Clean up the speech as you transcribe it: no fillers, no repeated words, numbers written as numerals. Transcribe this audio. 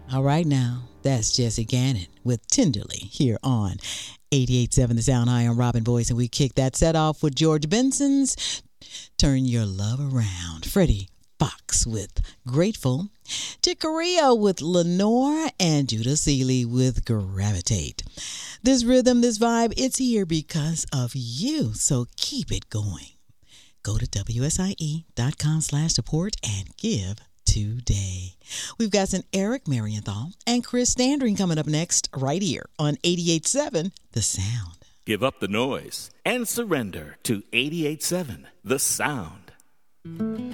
All right now, that's Jesse Gannon with Tenderly here on 88.7 The Sound. Hi, I'm Robin Boyce, and we kick that set off with George Benson's Turn Your Love Around. Freddie Fox with Grateful. Chick Corea with Lenore, and Judah Seeley with Gravitate. This rhythm, this vibe, it's here because of you, so keep it going. Go to WSIE.com/support and give today. We've got some Eric Marienthal and Chris Standring coming up next right here on 88.7 The Sound. Give up the noise and surrender to 88.7 The Sound.